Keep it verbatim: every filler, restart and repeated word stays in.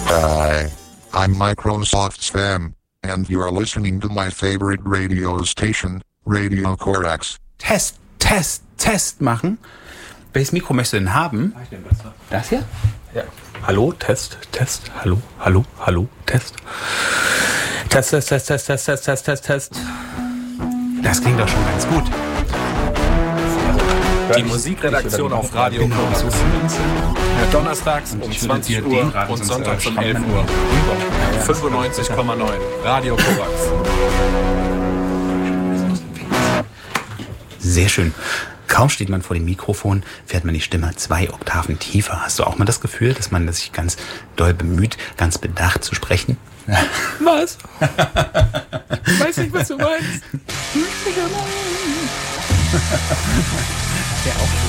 Hi, I'm Microsoft Spam, and you're listening to my favorite radio station, Radio Corax. Test, Test, Test machen. Welches Mikro möchtest du denn haben? Das hier? Ja. Hallo, Test, Test, hallo, hallo, hallo, Test. Test, Test, Test, Test, Test, Test, Test, Test, Test. Das klingt doch schon ganz gut. Die Musikredaktion auf Radio Korax. Donnerstags um zwanzig Uhr und sonntags um elf Uhr. fünfundneunzig Komma neun Radio Korax. Sehr schön. Kaum steht man vor dem Mikrofon, fährt man die Stimme zwei Oktaven tiefer. Hast du auch mal das Gefühl, dass man sich ganz doll bemüht, ganz bedacht zu sprechen? Was? Ich weiß nicht, was du meinst. Ja, auch